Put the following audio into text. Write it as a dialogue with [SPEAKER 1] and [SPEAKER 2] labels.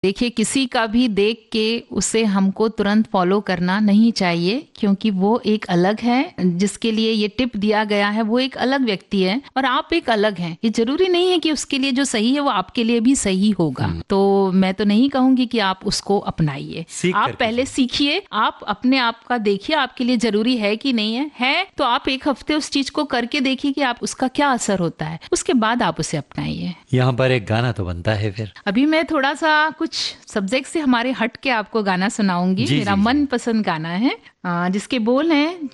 [SPEAKER 1] देखिए, किसी का भी देख के उसे हमको तुरंत फॉलो करना नहीं चाहिए, क्योंकि वो एक अलग है, जिसके लिए ये टिप दिया गया है वो एक अलग व्यक्ति है और आप एक अलग हैं। ये जरूरी नहीं है कि उसके लिए जो सही है वो आपके लिए भी सही होगा। तो मैं तो नहीं कहूंगी कि आप उसको अपनाइए,
[SPEAKER 2] सीख
[SPEAKER 1] आप
[SPEAKER 2] कर
[SPEAKER 1] पहले
[SPEAKER 2] कीजिए।
[SPEAKER 1] सीखिए, आप अपने आप का देखिए आपके लिए जरूरी है कि नहीं है तो आप एक हफ्ते उस चीज को करके देखिए कि आप उसका क्या असर होता है, उसके बाद आप उसे अपनाइए।
[SPEAKER 2] यहाँ पर एक गाना तो बनता है फिर।
[SPEAKER 1] अभी मैं थोड़ा सा कुछ सब्जेक्ट से हमारे हट के आपको गाना सुनाऊंगी।
[SPEAKER 2] जी
[SPEAKER 1] मेरा
[SPEAKER 2] जी जी।
[SPEAKER 1] मन पसंद गाना है, जिसके बोल हैं,